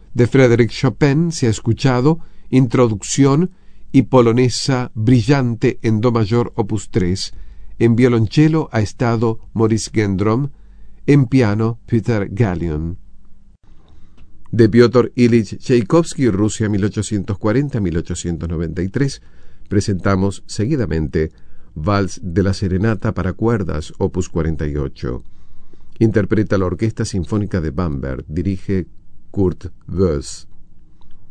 De Frédéric Chopin se ha escuchado Introducción y Polonesa Brillante en Do mayor opus 3. En violonchelo ha estado Maurice Gendron, en piano Peter Gallion. De Piotr Ilich Tchaikovsky, Rusia 1840-1893, presentamos seguidamente Vals de la Serenata para cuerdas, opus 48. Interpreta la Orquesta Sinfónica de Bamberg, dirige Kurt Woess.